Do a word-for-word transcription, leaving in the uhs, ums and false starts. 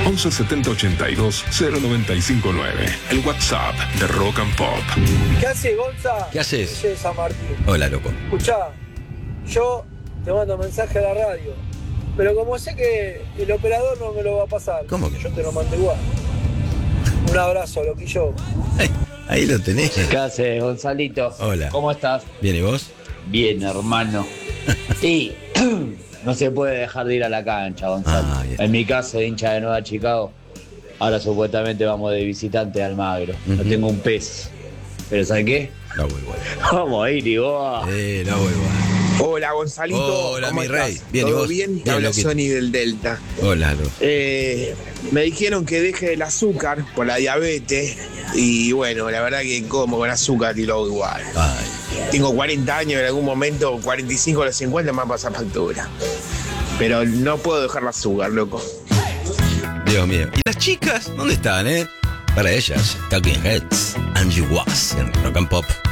once setenta ochenta y dos cero noventa y cinco nueve. El WhatsApp de Rock and Pop. ¿Qué haces, Gonza? ¿Qué haces? Soy San Martín. Hola, loco. Escuchá, yo te mando mensaje a la radio, pero como sé que el operador no me lo va a pasar, ¿Cómo que? yo te lo mando igual. Un abrazo, loquillo. Ay, ahí lo tenés. ¿Qué haces, Gonzalito? Hola. ¿Cómo estás? Bien, ¿y vos? Bien, hermano. Y no se puede dejar de ir a la cancha, Gonzalo. Ah, bien. En mi caso, de hincha de Nueva Chicago, ahora supuestamente vamos de visitante al Magro. No Ujú. tengo un pez. Pero ¿sabes qué? No voy igual. Vamos a ir y vos. Eh, no voy igual. Hola, Gonzalito. Hola, ¿Cómo mi estás? rey. Bien, ¿y ¿Todo vos? bien? Te Bien, habla loquito. Sony del Delta. Hola, loco. Eh, me dijeron que deje el azúcar por la diabetes. Y bueno, la verdad que como con azúcar y lo hago igual. Ay, Tengo cuarenta años, en algún momento, cuarenta y cinco a los cincuenta me va a pasar factura. Pero no puedo dejar el azúcar, loco. Dios mío. ¿Y las chicas? ¿Dónde están, eh? Para ellas, Talking Heads, Angie Was en Rock and Pop.